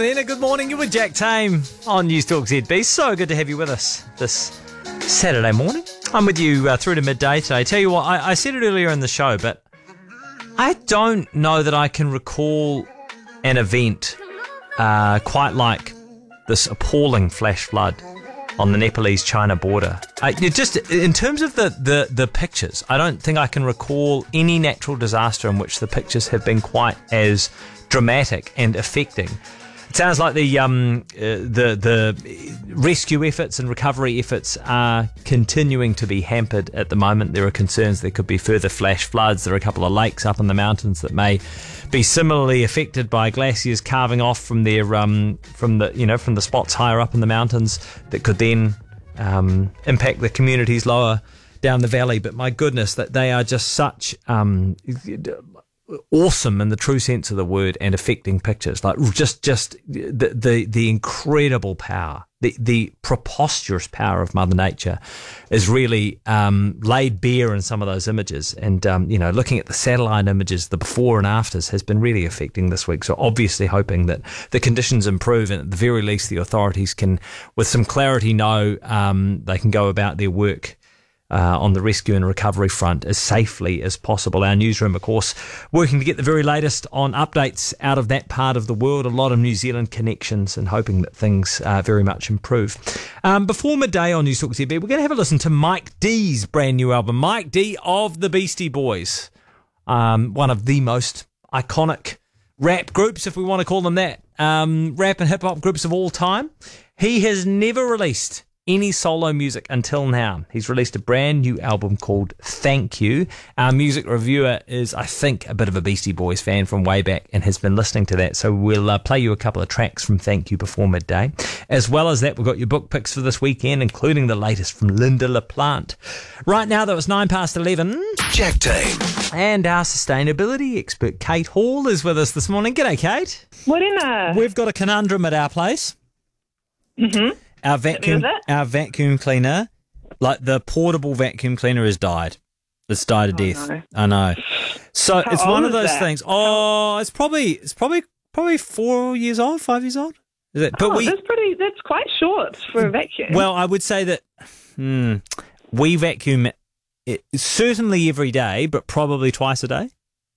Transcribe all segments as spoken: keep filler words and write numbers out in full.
Morena, good morning. You're with Jack Tame on News Talk Z B. So good to have you with us this Saturday morning. I'm with you uh, through to midday today. Tell you what, I, I said it earlier in the show, but I don't know that I can recall an event uh, quite like this appalling flash flood on the Nepalese-China border. Uh, you just in terms of the, the, the pictures, I don't think I can recall any natural disaster in which the pictures have been quite as dramatic and affecting. It sounds like the um uh, the the rescue efforts and recovery efforts are continuing to be hampered at the moment. There are concerns there could be further flash floods. There are a couple of lakes up in the mountains that may be similarly affected by glaciers carving off from their um from the you know from the spots higher up in the mountains that could then um impact the communities lower down the valley. But my goodness, that they are just such um awesome in the true sense of the word and affecting pictures. Like just just the the, the incredible power, the the preposterous power of Mother Nature is really um, laid bare in some of those images. And um, you know, looking at the satellite images, the before and afters has been really affecting this week. So obviously hoping that the conditions improve and at the very least the authorities can, with some clarity, know um, they can go about their work Uh, on the rescue and recovery front as safely as possible. Our newsroom, of course, working to get the very latest on updates out of that part of the world, a lot of New Zealand connections and hoping that things uh, very much improve. Um, before midday on News Talk Z B, we're going to have a listen to Mike D's brand new album. Mike D of the Beastie Boys, um, one of the most iconic rap groups, if we want to call them that, um, rap and hip-hop groups of all time. He has never released any solo music until now. He's released a brand new album called Thank You. Our music reviewer is, I think, a bit of a Beastie Boys fan from way back and has been listening to that. So we'll uh, play you a couple of tracks from Thank You before midday. As well as that, we've got your book picks for this weekend, including the latest from Linda LaPlante. Right now, though, it's nine past eleven. Jack Tame. And our sustainability expert, Kate Hall, is with us this morning. G'day, Kate. Morena. We've got a conundrum at our place. Mm-hmm. Our vacuum, our vacuum cleaner, like the portable vacuum cleaner, has died. It's died a Oh, death. no. I know. So How it's one old of is those that? things. Oh, it's probably it's probably probably four years old, five years old. Is it? But Oh, we that's pretty. That's quite short for a vacuum. well, I would say that hmm, we vacuum it, certainly every day, but probably twice a day.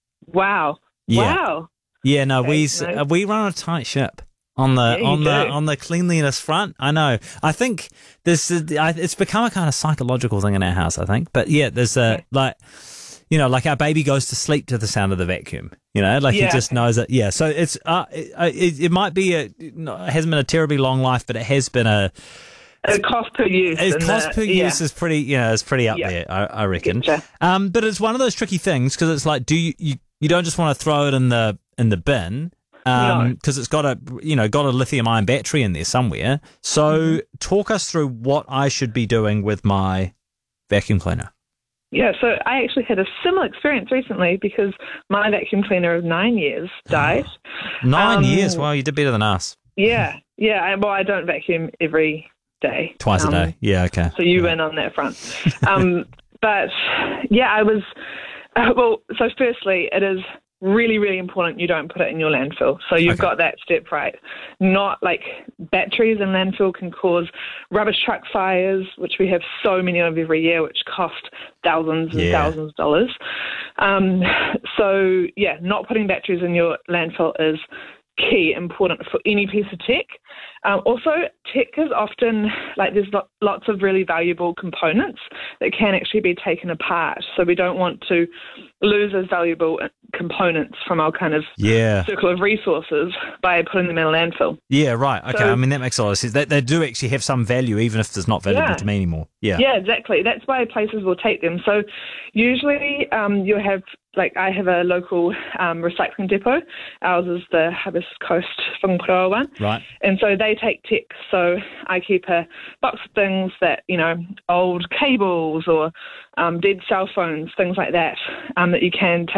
wow. Yeah. Wow. Yeah, no, Okay, we nice. uh, we run a tight ship on the Yeah, you on the do. on the cleanliness front. I know. I think this is, I- it's become a kind of psychological thing in our house, I think. But yeah, there's a Okay. like you know, like our baby goes to sleep to the sound of the vacuum. You know, like Yeah. he just knows it. Yeah, so it's uh, it, it, it might be a no, it hasn't been a terribly long life, but it has been a The cost per use. its and cost the- per yeah. use is pretty, you know, it's pretty up Yeah. there, I, I reckon. Getcha. Um, but it's one of those tricky things because it's like, do you, you you don't just want to throw it in the in the bin, um, No. because it's got a you know got a lithium ion battery in there somewhere. So Mm-hmm. talk us through what I should be doing with my vacuum cleaner. Yeah, so I actually had a similar experience recently because my vacuum cleaner of nine years died. Nine Um, years. Well, you did better than us. Yeah, yeah. I, well, I don't vacuum every day. Twice Um, a day. Yeah. Okay. So you win on that front. Um, but yeah, I was, uh, well, so firstly, it is really, really important you don't put it in your landfill. So you've Okay. got that step right. Not like batteries in landfill can cause rubbish truck fires, which we have so many of every year, which cost thousands and Yeah. thousands of dollars. Um, so yeah, not putting batteries in your landfill is key, important for any piece of tech. Um, also, tech is often, like there's lo- lots of really valuable components that can actually be taken apart. So we don't want to lose those valuable components from our kind of Yeah. circle of resources by putting them in a landfill. Yeah. Right. Okay. So- I mean, that makes a lot of sense. They, they do actually have some value, even if it's not valuable Yeah. to me anymore. Yeah. Yeah, exactly. That's why places will take them. So usually um, you have, like I have a local um, recycling depot. Ours is the Hibiscus Coast Whangaparaoa one. Right. And so they take tech. So I keep a box of things that, you know, old cables or um, dead cell phones, things like that, um, that you can take